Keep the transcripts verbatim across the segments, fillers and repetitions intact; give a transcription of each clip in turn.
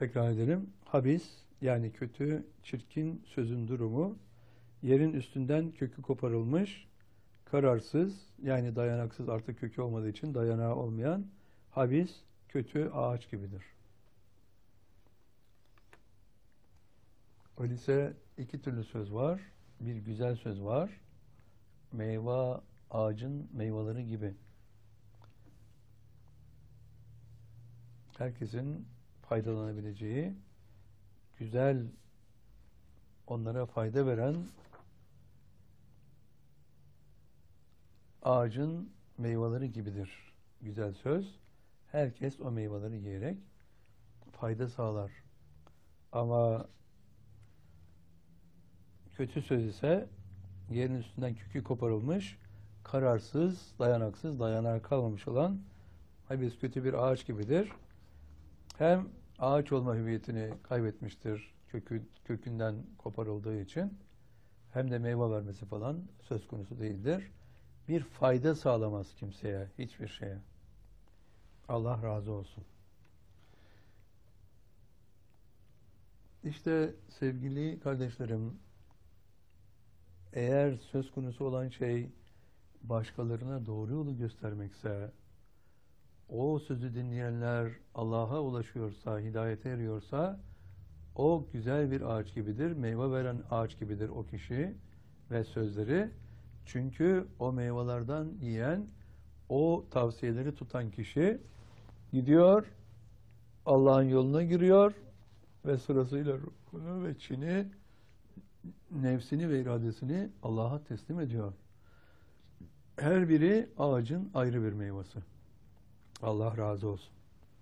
Tekrar edelim. Habis yani kötü, çirkin sözün durumu, yerin üstünden kökü koparılmış, kararsız yani dayanaksız, artık kökü olmadığı için dayanağı olmayan habis, kötü ağaç gibidir. Öyleyse iki türlü söz var. Bir güzel söz var. Meyve ağacın meyveleri gibi. Herkesin faydalanabileceği, güzel, onlara fayda veren ağacın meyveleri gibidir. Güzel söz. Herkes o meyveleri yiyerek fayda sağlar. Ama kötü söz ise yerin üstünden kökü koparılmış, kararsız, dayanaksız, dayanağı kalmamış olan habis kötü bir ağaç gibidir. Hem ağaç olma hüviyetini kaybetmiştir kökü, kökünden koparıldığı için, hem de meyve vermesi falan söz konusu değildir. Bir fayda sağlamaz kimseye, hiçbir şeye. Allah razı olsun. İşte sevgili kardeşlerim, eğer söz konusu olan şey başkalarına doğru yolu göstermekse, o sözü dinleyenler Allah'a ulaşıyorsa, hidayete eriyorsa, o güzel bir ağaç gibidir, meyve veren ağaç gibidir o kişi ve sözleri. Çünkü o meyvelerden yiyen, o tavsiyeleri tutan kişi gidiyor, Allah'ın yoluna giriyor ve sırasıyla ruhunu ve içini, nefsini ve iradesini Allah'a teslim ediyor. Her biri ağacın ayrı bir meyvesi. Allah razı olsun.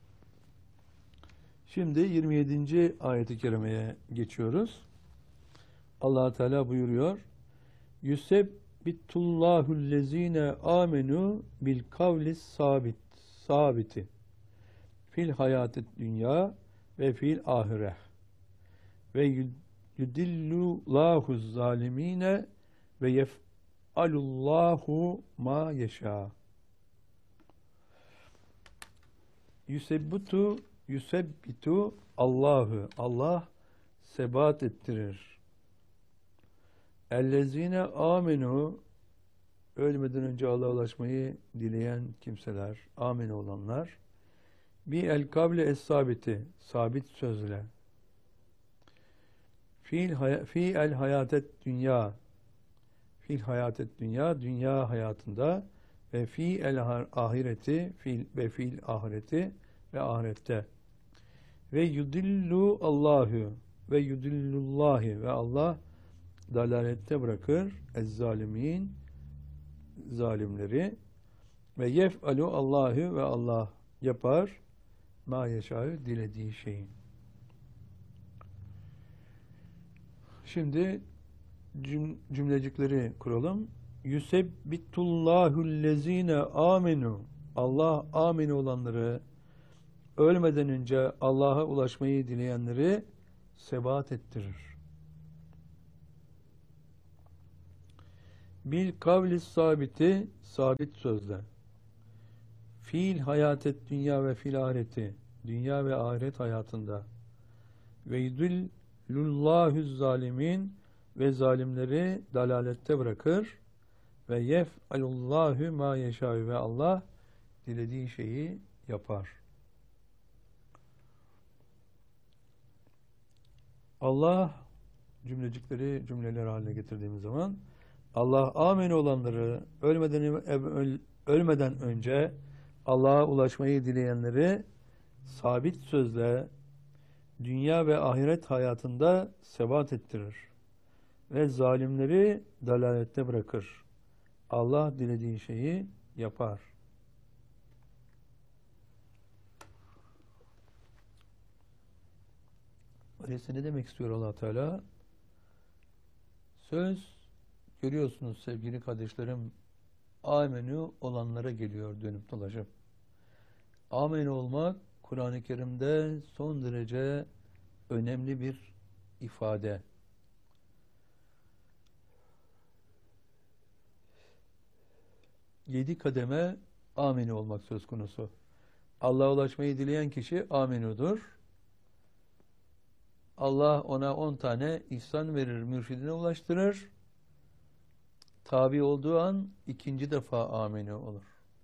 Şimdi yirmi yedinci ayet-i kerimeye geçiyoruz. Allah Teala buyuruyor: Yusebbitullahu'llezine amenu bil kavlis sabit sabiti fil hayatit dünya ve fil ahire ve yudillullahu zalimine ve yef'alullahu ma yeşâ. Yusebbitu Yusebbitu Allahu, Allah sebat ettirir. Ellezine amenu, ölmeden önce Allah'a ulaşmayı dileyen kimseler, amin olanlar, bi el kavle es sabiti, sabit sözle, fiil fi el hayatet dünya, fil hayatet dünya, dünya hayatında, ve fi el ahireti, fil ve fil ahireti ve ahirette, ve yudillu Allahu ve yudillullahi, ve Allah dalalette bırakır ezzalimin, zalimleri, ve yef'alu Allahu, ve Allah yapar ma yeşâ'ü, dilediği şeyi. Şimdi cümlecikleri kuralım. Yusebbitullahu'llezine amenu, Allah amin olanları, ölmeden önce Allah'a ulaşmayı dileyenleri sebat ettirir. Bil kavlis sabiti, sabit sözle. Fiil hayatet dünya ve fil ahireti, dünya ve ahiret hayatında. Ve yudillullahu zalimin, ve zalimleri dalalette bırakır. Ve yef'alullahu ma yeşâ'ü, ve Allah dilediği şeyi yapar. Allah cümlecikleri cümleler haline getirdiğimiz zaman, Allah amin olanları, ölmeden ölmeden önce Allah'a ulaşmayı dileyenleri sabit sözle dünya ve ahiret hayatında sebat ettirir ve zalimleri dalalette bırakır. Allah dilediği şeyi yapar. Öyleyse ne demek istiyor Allah Teala? Söz, görüyorsunuz sevgili kardeşlerim, amenü olanlara geliyor dönüp dolaşıp. Amenü olmak Kur'an-ı Kerim'de son derece önemli bir ifade. Yedi kademe amenü olmak söz konusu. Allah'a ulaşmayı dileyen kişi amenudur. Allah ona on tane ihsan verir, mürşidine ulaştırır. Tabi olduğu an ikinci defa ameni olur.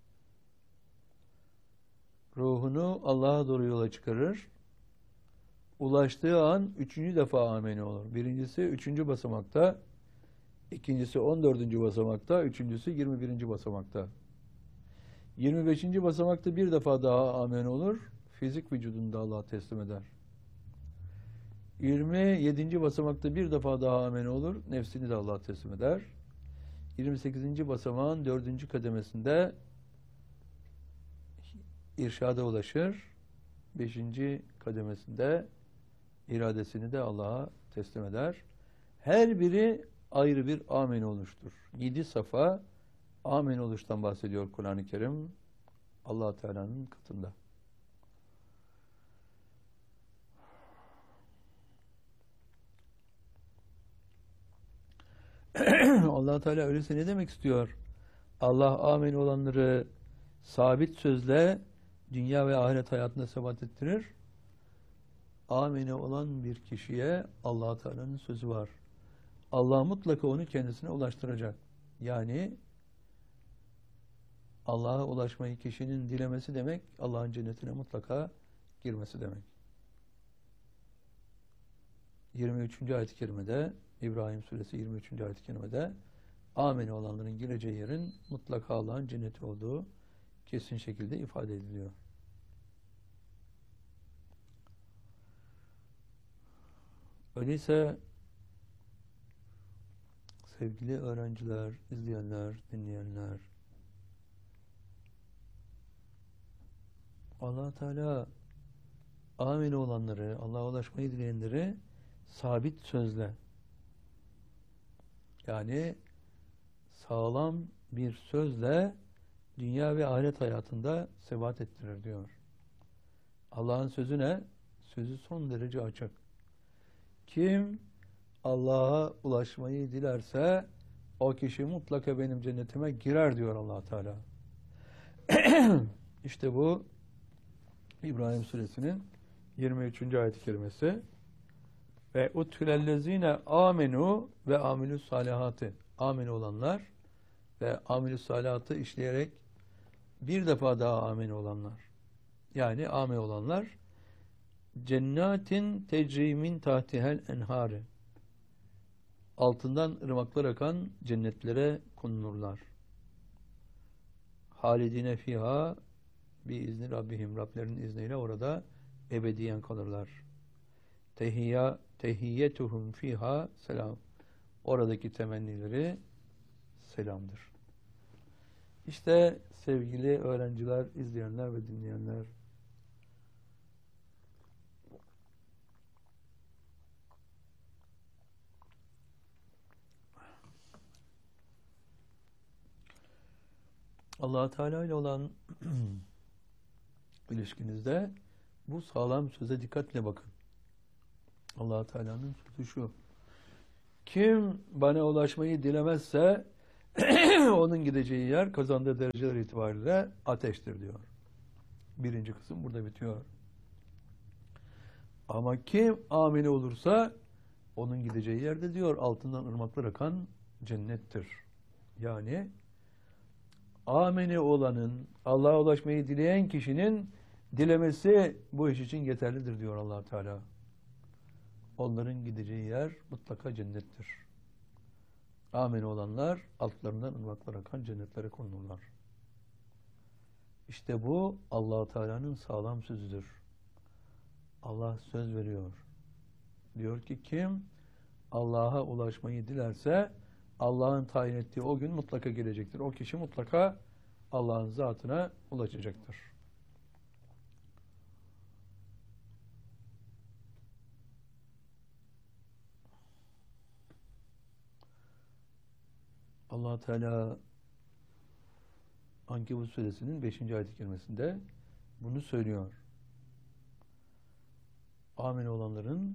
Ruhunu Allah'a doğru yola çıkarır. Ulaştığı an üçüncü defa ameni olur. Birincisi üçüncü basamakta, ikincisi on dördüncü basamakta, üçüncüsü yirmi birinci basamakta. yirmi beşinci basamakta bir defa daha ameni olur. Fizik vücudunu da Allah'a teslim eder. yirmi yedinci basamakta bir defa daha ameni olur. Nefsini de Allah'a teslim eder. yirmi sekizinci basamağın dördüncü kademesinde irşada ulaşır. beşinci kademesinde iradesini de Allah'a teslim eder. Her biri ayrı bir amin oluştur. Yedi safa amin oluştan bahsediyor Kur'an-ı Kerim Allah Teala'nın katında. Allah Teala öyleyse ne demek istiyor? Allah amin olanları sabit sözle dünya ve ahiret hayatında sebat ettirir. Amine olan bir kişiye Allah Teala'nın sözü var. Allah mutlaka onu kendisine ulaştıracak. Yani Allah'a ulaşmayı kişinin dilemesi demek, Allah'ın cennetine mutlaka girmesi demek. yirmi üçüncü ayet-i kerimede, İbrahim suresi yirmi üçüncü ayet-i kerimede amine olanların gireceği yerin mutlaka Allah'ın cenneti olduğu kesin şekilde ifade ediliyor. Öyleyse sevgili öğrenciler, izleyenler, dinleyenler, Allah Teala amin olanları, Allah'a ulaşmayı dileyenleri sabit sözle, yani sağlam bir sözle dünya ve ahiret hayatında sebat ettirir diyor. Allah'ın sözü ne? Sözü son derece açık. Kim Allah'a ulaşmayı dilerse o kişi mutlaka benim cennetime girer diyor Allah Teala. İşte bu İbrahim suresinin yirmi üçüncü ayet-i kerimesi. Ve utfilellezine amenu ve amilü salihatı. Amin olanlar ve amilü salihatı işleyerek bir defa daha amin olanlar. Yani amin olanlar cennetin tecrimin tahtihel enhari. Altından ırmaklar akan cennetlere konulurlar. Halidine fiha bi izni Rabbihim. Rablerinin izniyle orada ebediyen kalırlar. Tehiyya tehiyyetuhum fiha selam. Oradaki temennileri selamdır. İşte sevgili öğrenciler, izleyenler ve dinleyenler, Allah Teala ile olan ilişkinizde bu sağlam söze dikkatle bakın. Allah Teala'nın sözü şu: kim bana ulaşmayı dilemezse onun gideceği yer kazandığı dereceler itibariyle ateştir diyor. Birinci kısım burada bitiyor. Ama kim amine olursa onun gideceği yerde diyor altından ırmaklar akan cennettir. Yani amine olanın, Allah'a ulaşmayı dileyen kişinin dilemesi bu iş için yeterlidir diyor Allah Teala. Onların gideceği yer mutlaka cennettir. Amin olanlar altlarından ırmaklar akan cennetlere konulurlar. İşte bu Allah Teala'nın sağlam sözüdür. Allah söz veriyor. Diyor ki kim Allah'a ulaşmayı dilerse Allah'ın tayin ettiği o gün mutlaka gelecektir. O kişi mutlaka Allah'ın zatına ulaşacaktır. Allah Teala Ankebut suresinin beşinci ayet-i kerimesinde bunu söylüyor. Amin olanların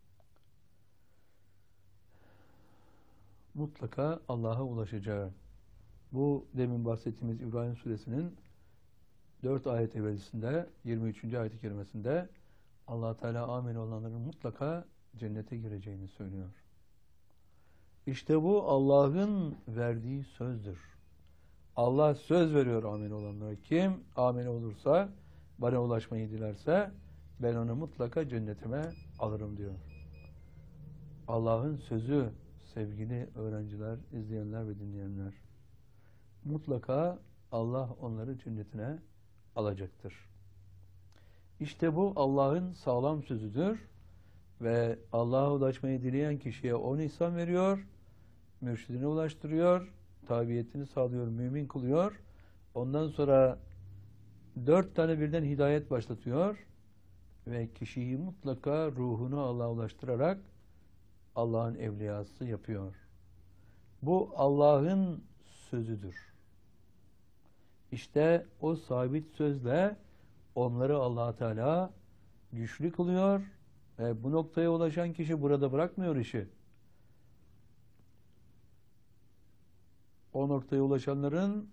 mutlaka Allah'a ulaşacağı. Bu demin bahsettiğimiz İbrahim suresinin dört ayet evvelisinde yirmi üçüncü ayet-i kerimesinde Allah Teala amin olanların mutlaka cennete gireceğini söylüyor. İşte bu Allah'ın verdiği sözdür. Allah söz veriyor amin olanlara. Kim amin olursa, bana ulaşmayı dilerse ben onu mutlaka cennetime alırım diyor. Allah'ın sözü sevgili öğrenciler, izleyenler ve dinleyenler. Mutlaka Allah onları cennetine alacaktır. İşte bu Allah'ın sağlam sözüdür ve Allah'a ulaşmayı dileyen kişiye on ihsan veriyor, mürşidine ulaştırıyor, tabiyetini sağlıyor, mümin kılıyor. Ondan sonra dört tane birden hidayet başlatıyor ve kişiyi mutlaka ruhunu Allah'a ulaştırarak Allah'ın evliyası yapıyor. Bu Allah'ın sözüdür. İşte o sabit sözle onları Allah Teala güçlü kılıyor ve bu noktaya ulaşan kişi burada bırakmıyor işi. O noktaya ulaşanların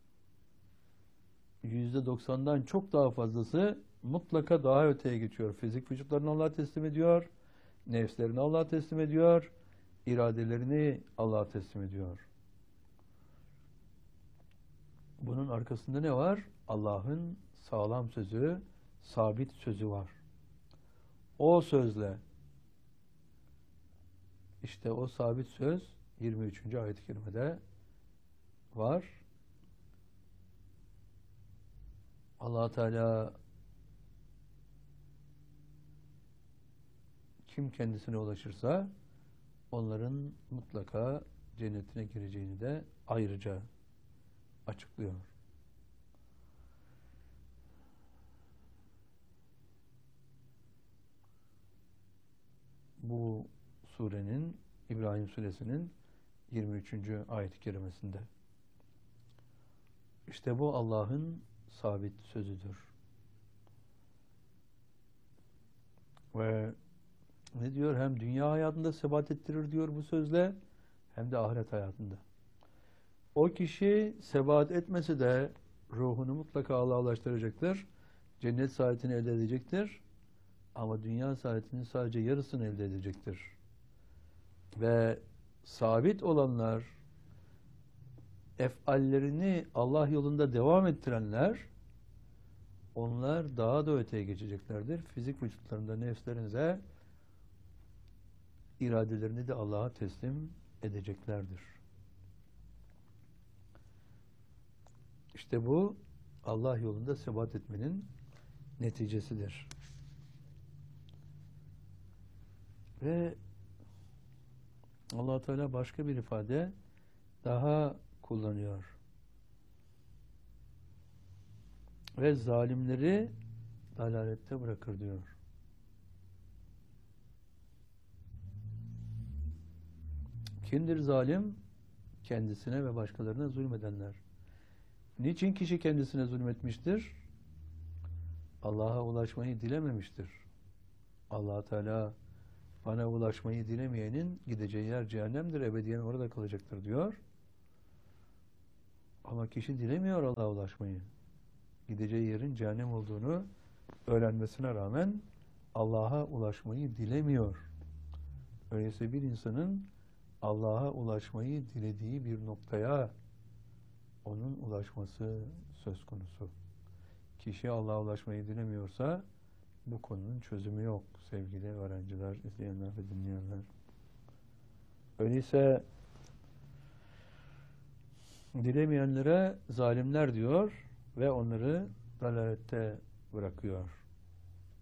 yüzde doksandan çok daha fazlası mutlaka daha öteye geçiyor. Fizik vücutlarını Allah'a teslim ediyor, nefslerini Allah'a teslim ediyor, iradelerini Allah'a teslim ediyor. Bunun arkasında ne var? Allah'ın sağlam sözü, sabit sözü var. O sözle, işte o sabit söz yirmi üçüncü ayet-i kerimede var. Allah Teala kim kendisine ulaşırsa onların mutlaka cennetine gireceğini de ayrıca açıklıyor. Bu surenin, İbrahim suresinin yirmi üçüncü ayet-i kerimesinde. İşte bu Allah'ın sabit sözüdür. Ve ne diyor? Hem dünya hayatında sebat ettirir diyor bu sözle, hem de ahiret hayatında. O kişi sebat etmese de ruhunu mutlaka Allah'a ulaştıracaktır. Cennet saadetini elde edecektir. Ama dünya saadetinin sadece yarısını elde edecektir. Ve sabit olanlar, efallerini Allah yolunda devam ettirenler, onlar daha da öteye geçeceklerdir. Fizik vücutlarında nefslerinize iradelerini de Allah'a teslim edeceklerdir. İşte bu Allah yolunda sebat etmenin neticesidir. Ve Allah Teala başka bir ifade daha kullanıyor. Ve zalimleri dalalette bırakır diyor. Kimdir zalim? Kendisine ve başkalarına zulmedenler. Niçin kişi kendisine zulmetmiştir? Allah'a ulaşmayı dilememiştir. Allah Teala bana ulaşmayı dilemeyenin gideceği yer cehennemdir, ebediyen orada kalacaktır diyor. Ama kişi dilemiyor Allah'a ulaşmayı. Gideceği yerin cehennem olduğunu öğrenmesine rağmen Allah'a ulaşmayı dilemiyor. Öyleyse bir insanın Allah'a ulaşmayı dilediği bir noktaya onun ulaşması söz konusu. Kişi Allah'a ulaşmayı dilemiyorsa bu konunun çözümü yok sevgili öğrenciler, izleyenler ve dinleyenler. Öyleyse dilemeyenlere zalimler diyor ve onları dalalette bırakıyor.